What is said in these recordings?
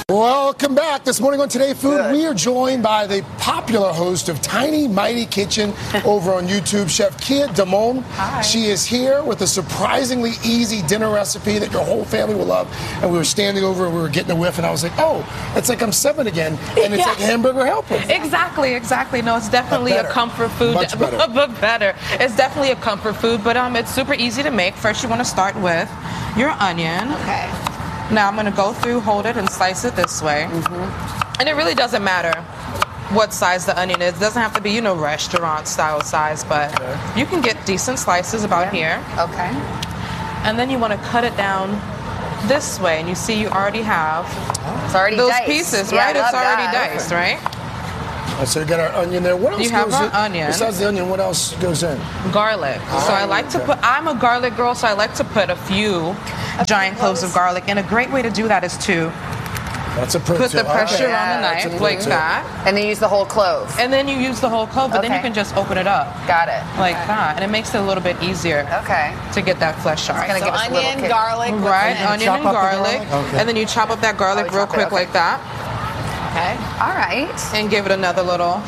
Welcome back. This morning on Today Food, we are joined by the popular host of Tiny Mighty Kitchen over on YouTube, Chef Kia Damon. Hi. She is here with a surprisingly easy dinner recipe that your whole family will love. And we were standing over and we were getting a whiff, and I was like, oh, it's like I'm 7 again, and it's like Hamburger Helper. Exactly. No, it's definitely a comfort food. Much better. But better. It's definitely a comfort food, but it's super easy to make. First, you want to start with your onion. Okay. Now I'm going to go through, hold it, and slice it this way. And it really doesn't matter what size the onion is. It doesn't have to be, restaurant-style size, but you can get decent slices about here. Okay. And then you want to cut it down this way, and you see you already have It's already those diced. pieces, Yeah, right? I love It's already that. diced, right? So we got our onion there. What else You have goes our in? onion. Besides the onion, what else goes in? Garlic. So I like to put, I'm a garlic girl, so I like to put a few giant cloves of garlic. And a great way to do that is to That's a pro put the tip. pressure Okay. on the That's a knife pro like tip. that. And then use the whole clove. And then you use the whole clove, but then you Okay. can just open it up Got it. like that. And it makes it a little bit easier Okay. to get that flesh out. gonna So give us a little onion, kick. garlic, what's Right, in it? onion chop and up the garlic. garlic? Okay. And then you chop up that garlic Oh, real chop it, quick okay. like that. Okay. All right. And give it another little...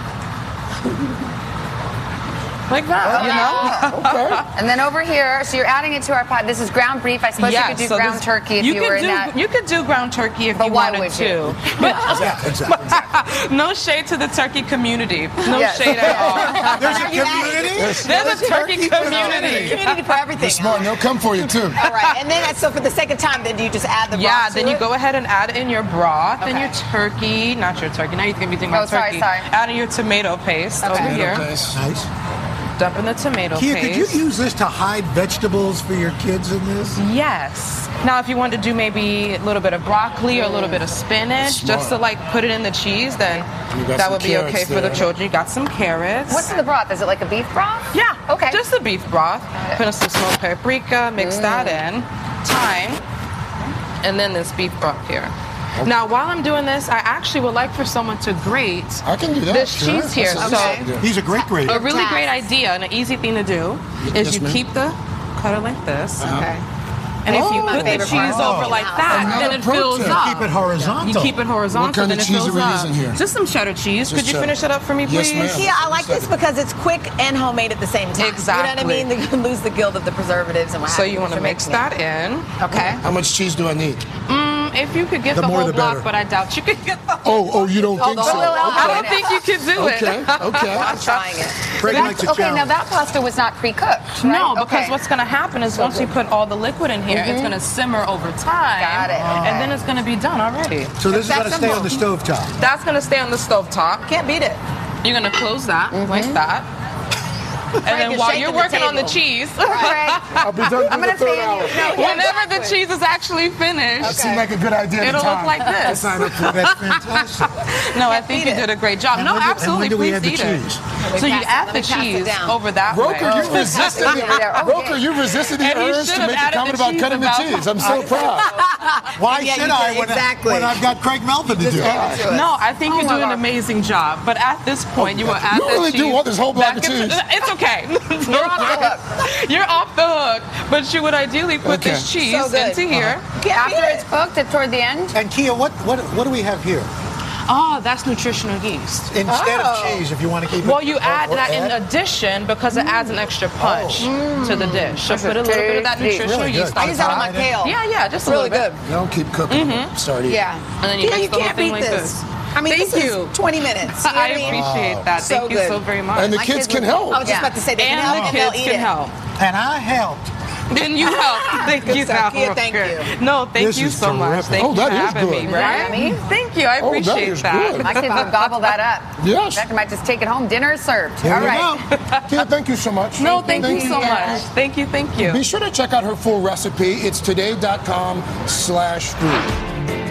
like that, Okay. And then over here, so you're adding it to our pot. This is ground beef. I suppose you could do so ground this- turkey if you were in that. You could do ground turkey if But you why wanted would to. you? But Yeah, exactly. no shade to the turkey community. No Yes. shade at all. There's a community. There's a turkey community. Community for everything. They're smart, and they'll come for you, too. All right. And then, so for the sake of time, then do you just add the Yeah, broth to then you it? go ahead and add in your broth and Okay. your turkey. Not your turkey. Now you're going to be thinking about Oh, sorry, turkey. sorry. Add in your tomato paste over Okay. here. Nice. Nice. Dump in the tomato Kia, paste. could you use this to hide vegetables for your kids in this? Yes. Now, if you want to do maybe a little bit of broccoli or a little bit of spinach, Smart. just to put it in the cheese, then You got that some would be carrots okay for the there. children. You got some carrots. What's in the broth? Is it like a beef broth? Yeah. Okay. Just the beef broth. Put in some smoked paprika, mix that in, thyme, and then this beef broth here. Now, while I'm doing this, I actually would like for someone to grate I can do that. this sure. cheese here. That's So a- He's a great grader. a really great idea and an easy thing to do is Yes, you ma'am. keep the cutter like this. Okay. And if you Oh. put the favorite cheese part. over like that, Another then it pro fills tip. up. Keep it horizontal. You keep it horizontal, What kind then of it cheese fills are we up. using here? Just some cheddar cheese. Just Could you cheddar. finish it up for me, Yes, please? ma'am. Yeah, I like this because it's quick and homemade at the same time. Exactly. You know what I mean? You lose the guilt of the preservatives and what So have you want to for mix making that in. it. Okay. How much cheese do I need? If you could get The the more whole the block, better. but I doubt you could get the whole. Oh, you don't think the so? whole- I don't think you could do it. Okay, okay. I'm trying it. Craig likes a Okay, now challenge. that pasta was not pre-cooked, right? No, because Okay. what's going to happen is once you put all the liquid in here, it's going to simmer over time. Got it. And then it's going to be done already. So this is That's going to stay on the stovetop. That's going to stay on the stovetop. Can't beat it. You're going to close that like that. And then is while shaking you're the working on the table. cheese, Craig, I'll be done I'm in the going to third stay hour. in you. No, whenever the cheese is actually finished, That seemed like a good idea at it'll the time. look like this. Sign up for that's fantastic. No, I think you did a great job. And No, when do- and absolutely. when do we Please add the eat it. cheese? So you Let add me the pass it cheese down. over that Roker, way. you resisted the Roker, you resisted the And he urge should to have make a added comment the about cheese cutting the about- cheese. I'm so proud. Why Yeah, should you I did, when, exactly. when I've got Craig Melvin to do it? No, I think you do an God. amazing job. But at this point, you will add You the really cheese. do want this whole block back of into- cheese. It's okay. You're off the hook. You're off the hook. But you would ideally put Okay. this cheese So good. into here. After it's cooked, toward the end. And Kia, what do we have here? Oh, that's nutritional yeast. Instead of cheese, if you want to keep it. Well, you add or that in add- addition because it adds an extra punch to the dish. So put a little bit of that tasty. nutritional Really yeast good. I on use that on top. my kale. Yeah, just a Really little bit. good. You don't keep cooking. Sorry. Yeah. And then you Yeah, mix you the whole can't thing beat like this. this. I mean, Thank this you. is 20 minutes. You know I what mean? appreciate that. So Thank you good. so very much. And the My kids can I help. was just about to say they can And help the and they'll kids eat can it. help. And I helped. Then you help. Thank you, stuff. Kia, thank Roker. you. No, thank This you is so much. terrific. Thank Oh, you that for is having me. good. Right? Yummy. Thank you. I Oh, that appreciate is that. good. My kids will gobble that up. Yes. Becca might just take it home. Dinner is served. There All you right. go. Kia, thank you so much. No, thank you so much. Thank you. Be sure to check out her full recipe. It's today.com/food.